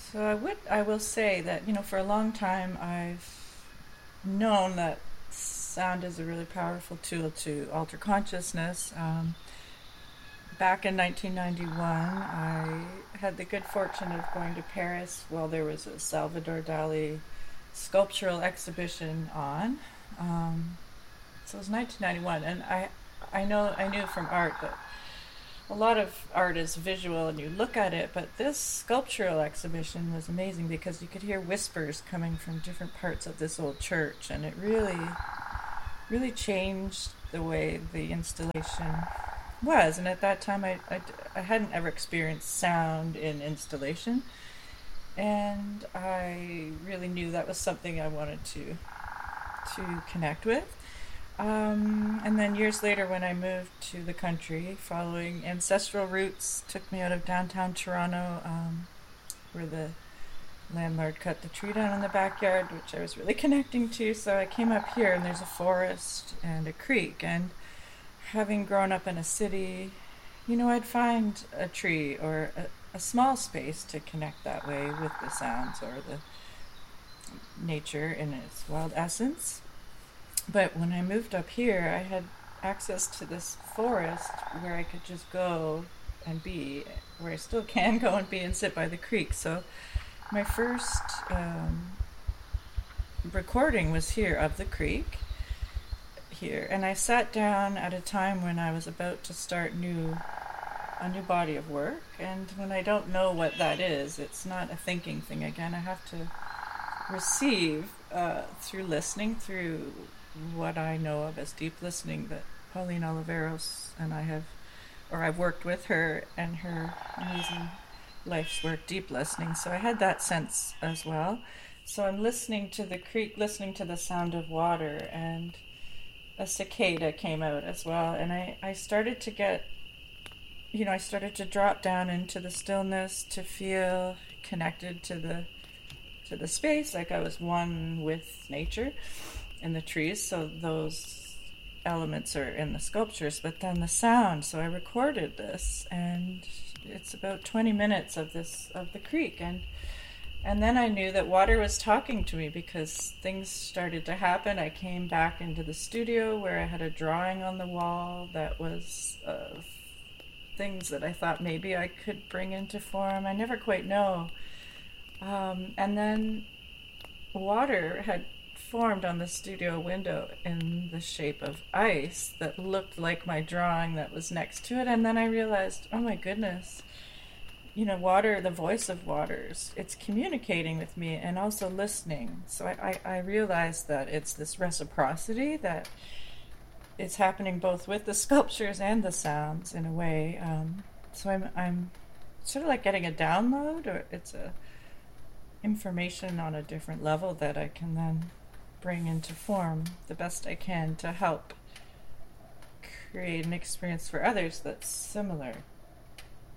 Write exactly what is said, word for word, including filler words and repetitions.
So I would, I will say that, you know, for a long time I've known that sound is a really powerful tool to alter consciousness. Um, back in nineteen ninety-one, I had the good fortune of going to Paris while there was a Salvador Dali sculptural exhibition on. Um, so it was nineteen ninety-one, and I, I know, I knew from art that a lot of art is visual and you look at it, but this sculptural exhibition was amazing because you could hear whispers coming from different parts of this old church, and it really, really changed the way the installation was. And at that time, I, I, I hadn't ever experienced sound in installation, and I really knew that was something I wanted to to connect with. Um, and then years later, when I moved to the country, following ancestral roots took me out of downtown Toronto, um, where the landlord cut the tree down in the backyard, which I was really connecting to. So I came up here, and there's a forest and a creek. And having grown up in a city, you know, I'd find a tree or a, a small space to connect that way with the sounds or the nature in its wild essence. But when I moved up here, I had access to this forest where I could just go and be, where I still can go and be and sit by the creek. So my first um, recording was here of the creek here, and I sat down at a time when I was about to start new a new body of work. And when I don't know what that is, it's not a thinking thing. Again, I have to receive uh, through listening, through what I know of as deep listening, that Pauline Oliveros and I have, or I've worked with her and her amazing life's work, deep listening. So I had that sense as well. So I'm listening to the creek, listening to the sound of water, and a cicada came out as well. And I, I started to get, you know, I started to drop down into the stillness, to feel connected to the to the space, like I was one with nature and the trees. So those elements are in the sculptures, but then the sound. So I recorded this, and it's about twenty minutes of this of the creek, and and then I knew that water was talking to me because things started to happen. I came back into the studio where I had a drawing on the wall that was of things that I thought maybe I could bring into form. I never quite know. Um, and then water had formed on the studio window in the shape of ice that looked like my drawing that was next to it. And then I realized, oh my goodness, you know, water, the voice of waters, it's communicating with me and also listening. So I, I, I realized that it's this reciprocity, that it's happening both with the sculptures and the sounds in a way. Um, so I'm, I'm sort of like getting a download, or it's a information on a different level that I can then bring into form the best I can to help create an experience for others that's similar.